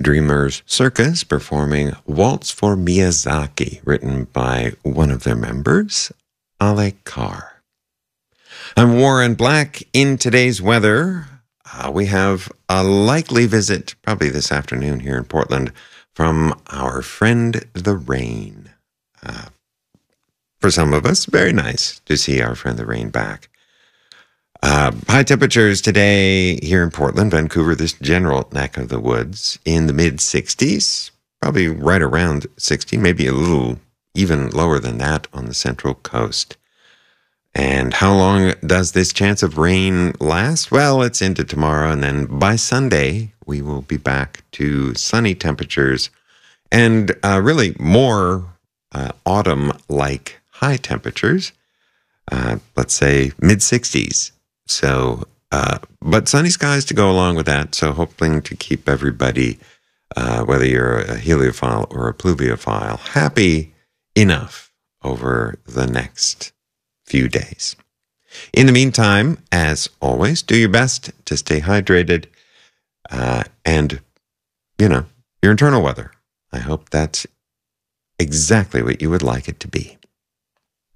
Dreamers Circus performing Waltz for Miyazaki, written by one of their members, Ale Carr. I'm Warren Black. In today's weather, we have a likely visit, probably this afternoon here in Portland, from our friend the rain. For some of us, very nice to see our friend the rain back. High temperatures today here in Portland, Vancouver, this general neck of the woods, in the mid-60s, probably right around 60, maybe a little even lower than that on the Central Coast. And how long does this chance of rain last? Well, it's into tomorrow, and then by Sunday, we will be back to sunny temperatures and really more autumn-like high temperatures, let's say mid-60s. So, but sunny skies to go along with that. So hoping to keep everybody, whether you're a heliophile or a pluviophile, happy enough over the next few days. In the meantime, as always, do your best to stay hydrated and, your internal weather. I hope that's exactly what you would like it to be.